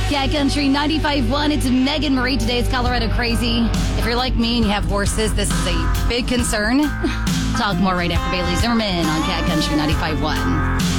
Cat Country 95.1. It's Megan Marie. Today's Colorado Crazy. If you're like me and you have horses, this is a big concern. Talk more right after Bailey Zimmerman on Cat Country 95.1.